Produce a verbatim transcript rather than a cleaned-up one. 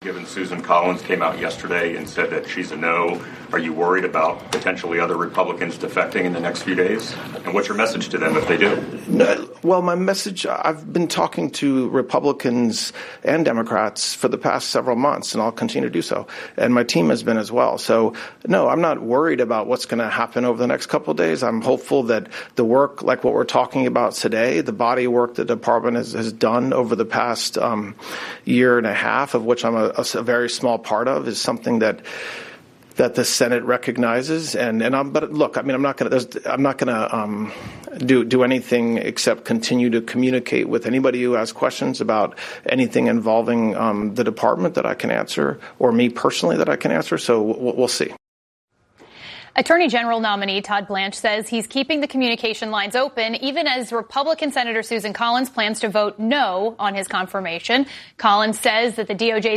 Given Susan Collins came out yesterday and said that she's a no, are you worried about potentially other Republicans defecting in the next few days? And what's your message to them if they do? No, well, my message, I've been talking to Republicans and Democrats for the past several months, and I'll continue to do so. And my team has been as well. So, no, I'm not worried about what's going to happen over the next couple of days. I'm hopeful that the work, like what we're talking about today, the body work the department has, has done over the past um, year and a half, of which I'm a, a, a very small part of, is something that that the Senate recognizes, and and I'm, but look, I mean, I'm not going to, I'm not going to um, do do anything except continue to communicate with anybody who has questions about anything involving um, the department that I can answer, or me personally that I can answer. So we'll, we'll see. Attorney General nominee Todd Blanche says he's keeping the communication lines open, even as Republican Senator Susan Collins plans to vote no on his confirmation. Collins says that the D O J's